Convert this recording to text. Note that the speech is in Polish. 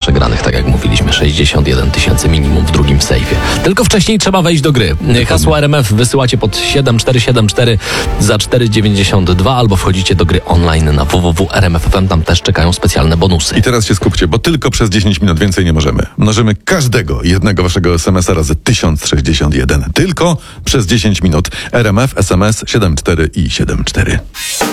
przegranych, tak jak mówiliśmy. 61 tysięcy minimum w drugim sejfie. Tylko wcześniej trzeba wejść do gry. Hasło RMF wysyłacie pod 7474 za 4,92 albo wchodzicie do gry online na www.rmf.fm. Tam też czekają specjalne bonusy. I teraz się skupcie, bo tylko przez 10 minut więcej nie możemy. Mnożymy każdego jednego waszego SMS-a razy 1061. Tylko przez 10 minut. RMF, SMS 74 i 74.